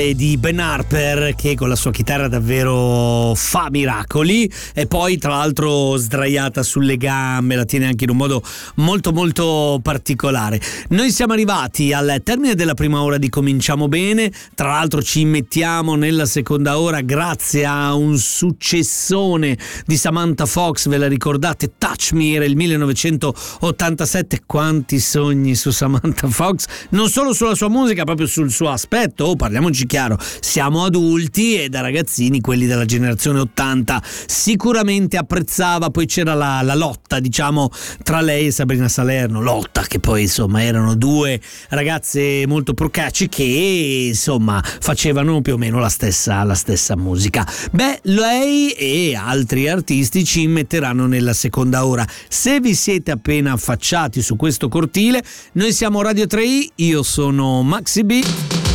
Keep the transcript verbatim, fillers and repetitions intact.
di Ben Harper, che con la sua chitarra davvero fa miracoli, e poi tra l'altro sdraiata sulle gambe, la tiene anche in un modo molto molto particolare. Noi siamo arrivati al termine della prima ora di Cominciamo Bene, tra l'altro ci mettiamo nella seconda ora grazie a un successone di Samantha Fox, ve la ricordate? Touch Me, era il millenovecentottantasette. Quanti sogni su Samantha Fox, non solo sulla sua musica, proprio sul suo aspetto. Oh, parliamoci chiaro, siamo adulti e da ragazzini, quelli della generazione ottanta, sicuramente apprezzava. Poi c'era la, la lotta, diciamo, tra lei e Sabrina Salerno, lotta che poi insomma erano due ragazze molto procaci che insomma facevano più o meno la stessa, la stessa musica. Beh, lei e altri artisti ci metteranno nella seconda ora. Se vi siete appena affacciati su questo cortile, noi siamo Radio tre i, io sono Maxi B.